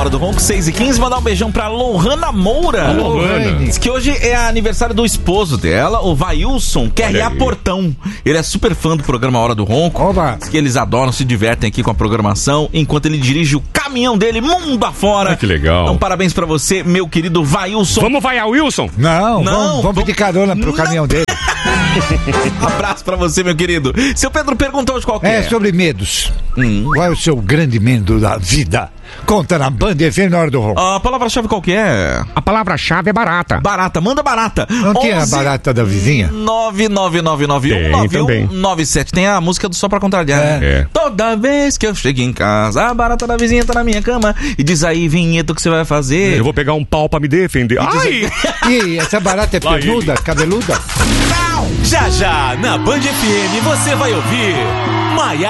Hora do Ronco, 6h15, mandar um beijão pra Lohana Moura. Lohana. Diz que hoje é aniversário do esposo dela, o Vailson, QRA Portão. Ele é super fã do programa Hora do Ronco. Oba. Diz que eles adoram, se divertem aqui com a programação, enquanto ele dirige o caminhão dele mundo afora. Que legal. Então parabéns pra você, meu querido Vailson. Vamos vaiar o Wilson? Não, vamos pedir carona pro caminhão dele. Abraço pra você, meu querido. Seu Pedro perguntou hoje qual que é. Sobre medos. Qual é o seu grande medo da vida? Conta na Band FM na Hora do Ronco. A palavra-chave qual que é? A palavra-chave é barata. Barata, manda barata. Não tinha a barata da vizinha? 999919197. Tem a música do Só Pra Contrariar. É. Toda vez que eu chego em casa, a barata da vizinha tá na minha cama. E diz aí, vinheta, o que você vai fazer? Eu vou pegar um pau pra me defender. Ai! E essa barata é peluda, cabeluda? Já já, na Band FM, você vai ouvir Maiara